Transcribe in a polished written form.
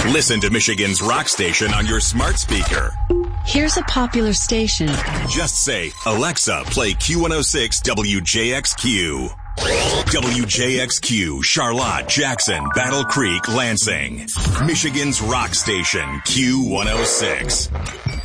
Listen to Michigan's rock station on your smart speaker. Here's a popular station. Just say, Alexa, play Q106 WJXQ. WJXQ, Charlotte, Jackson, Battle Creek, Lansing. Michigan's rock station, Q106.